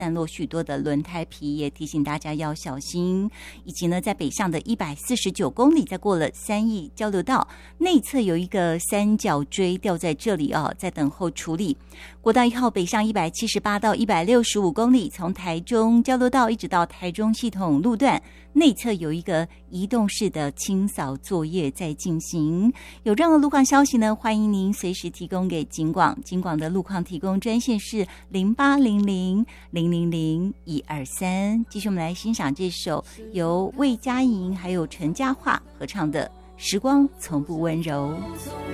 散落许多的轮胎皮，也提醒大家要小心。以及呢，在北上的149公里，再过了3义交流道内侧有一个三角锥掉在这里在等候处理。国道1号北上178到165公里，从台中交流道一直到台中系统路段内侧有一个移动式的清扫作业在进行。有任何路况消息呢，欢迎您随时提供给警广的路况提供专线是0800-000-123。继续我们来欣赏这首由魏佳莹还有陈嘉桦合唱的《时光从不温柔》。